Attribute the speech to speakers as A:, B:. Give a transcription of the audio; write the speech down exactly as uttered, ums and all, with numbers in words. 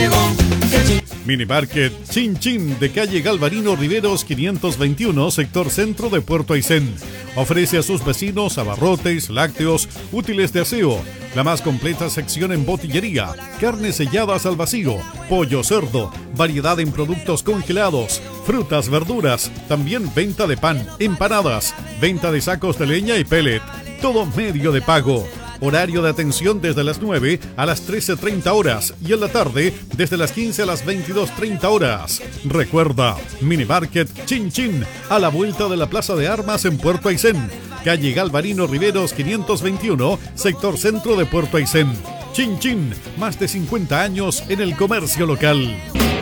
A: Minimarket Chin Chin de calle Galvarino Riveros quinientos veintiuno, sector centro de Puerto Aysén. Ofrece a sus vecinos abarrotes, lácteos, útiles de aseo, la más completa sección en botillería, carnes selladas al vacío, pollo, cerdo, variedad en productos congelados, frutas, verduras, también venta de pan, empanadas, venta de sacos de leña y pellet. Todo medio de pago. Horario de atención desde las nueve a las trece treinta horas y en la tarde desde las quince a las veintidós treinta horas. Recuerda, Minimarket Chin Chin, a la vuelta de la Plaza de Armas en Puerto Aysén. Calle Galvarino Riveros quinientos veintiuno, sector centro de Puerto Aysén. Chin Chin, más de cincuenta años en el comercio local.